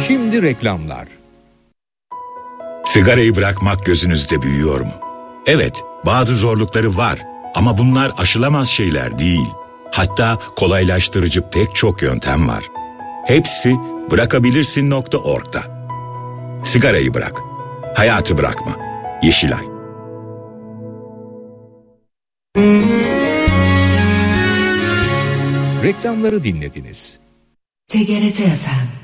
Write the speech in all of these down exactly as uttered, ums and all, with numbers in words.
Şimdi reklamlar. Sigarayı bırakmak gözünüzde büyüyor mu? Evet, bazı zorlukları var ama bunlar aşılamaz şeyler değil. Hatta kolaylaştırıcı pek çok yöntem var. Hepsi bırakabilirsin nokta org'da. Sigarayı bırak, hayatı bırakma. Yeşilay. Reklamları dinlediniz. T G R T F M.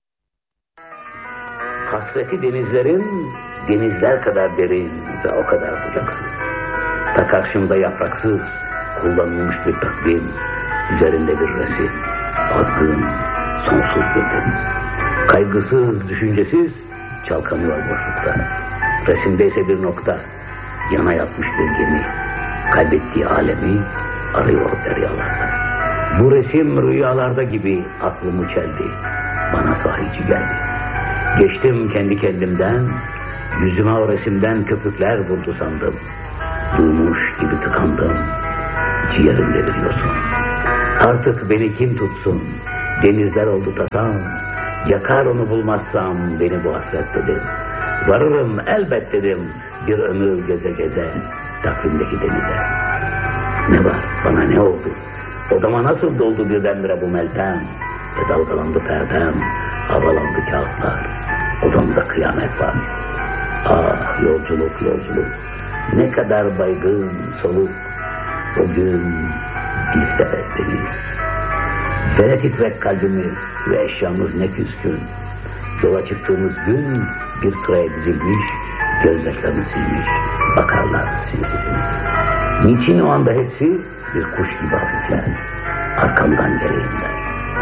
Hasreti denizlerin denizler kadar derin ve o kadar bucaksız. Ta karşımda yapraksız kullanılmış bir takvim, üzerinde bir resim, azgın, sonsuz bir deniz. Kaygısız, düşüncesiz çalkanıyor boşlukta. Resimde ise bir nokta, yana yatmış bir gemi. Kaybettiği alemi arıyor deryalarda. Bu resim rüyalarda gibi aklımı çeldi, bana sahici geldi. Geçtim kendi kendimden, yüzüme o resimden köpükler vurdu sandım. Duymuş gibi tıkandım, ciğerimde bir yosun. Artık beni kim tutsun, denizler oldu tasam. Yakar onu bulmazsam beni bu hasret dedim. Varırım elbet dedim, bir ömür geze geze takvimdeki denize. Ne var, bana ne oldu? Odama nasıl doldu birdenbire bu meltem? Ve dalgalandı perdem, havalandı kağıtlar. Odamda kıyamet var. Ah yolculuk yolculuk, ne kadar baygın soluk. O gün biz de deniz. Ve titrek kalbimiz ve eşyamız ne küskün. Yola çıktığımız gün bir sıraya dizilmiş, gözyaşlarını silmiş, bakarlar sinsi sinsi. Niçin o anda hepsi bir kuş gibi hafifler, arkamdan geleyim der.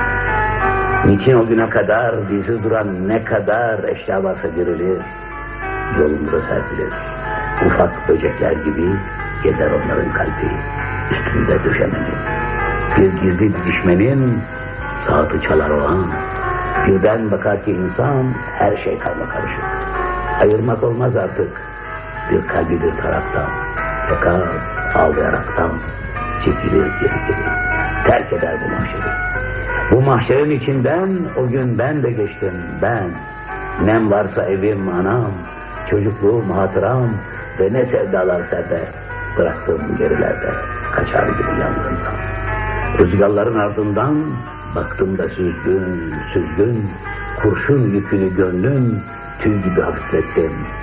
Niçin o güne kadar dizi duran ne kadar eşya varsa gerilir, yolumuza serpilir. Ufak böcekler gibi gezer onların kalbi, üstünde döşemenin. Bir gizli didişmenin saati çalar o an. Birden bakar ki insan her şey karma karışık. Ayırmak olmaz artık bir kalbi bir taraftan. Fakat ağlayaraktan çekilir geri geri. Terk eder bu mahşeri. Bu mahşerin içinden o gün ben de geçtim ben. Nem varsa evim anam, çocukluğum hatıram ve ne sevdalar serde bıraktığım gerilerde kaçar gibi yangından. Rüzgarların ardından baktım da süzgün süzgün kurşun yükünü gönlüm tüy gibi hafiflettim.